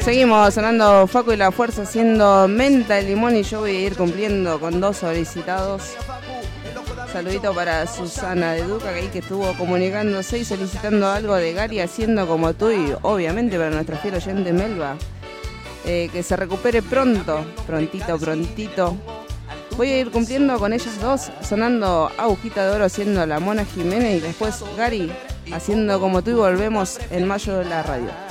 Seguimos sonando Facu y la Fuerza haciendo menta, limón y yo voy a ir cumpliendo con 2 solicitados. Saludito para Susana de Duca, que estuvo comunicándose y solicitando algo de Gary haciendo como tú, y obviamente para nuestra fiel oyente Melba. Que se recupere pronto, prontito. Voy a ir cumpliendo con ellas dos, sonando Agujita de Oro haciendo La Mona Jiménez y después Gary haciendo como tú, y volvemos en mayo de la radio.